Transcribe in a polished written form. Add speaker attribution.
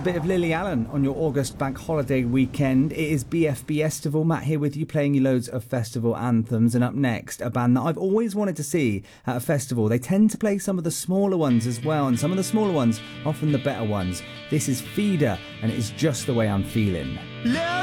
Speaker 1: bit of Lily Allen on your August bank holiday weekend. It is BFB Estival. Matt here with you, playing you loads of festival anthems. And up next, a band that I've always wanted to see at a festival. They tend to play some of the smaller ones as well, and some of the smaller ones, often the better ones. This is Feeder, and it is Just the Way I'm Feeling.